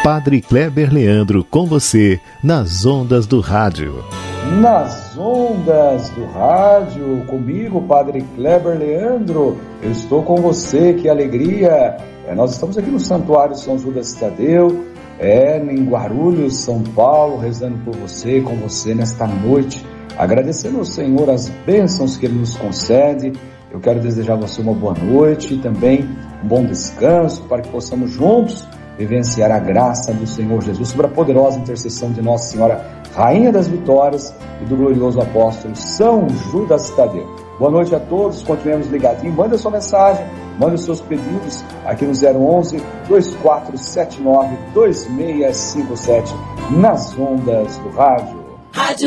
Padre Kleber Leandro com você nas ondas do rádio. Nas ondas do rádio, comigo, Padre Kleber Leandro, eu estou com você, que alegria! Nós estamos aqui no Santuário São Judas Tadeu, em Guarulhos, São Paulo, rezando por você, com você nesta noite, agradecendo ao Senhor as bênçãos que Ele nos concede. Eu quero desejar a você uma boa noite e também um bom descanso, para que possamos juntos vivenciar a graça do Senhor Jesus, sobre a poderosa intercessão de Nossa Senhora, Rainha das Vitórias, e do glorioso apóstolo São Judas Tadeu. Boa noite a todos, continuemos ligadinhos, manda sua mensagem, manda os seus pedidos aqui no 011-2479-2657, nas ondas do rádio.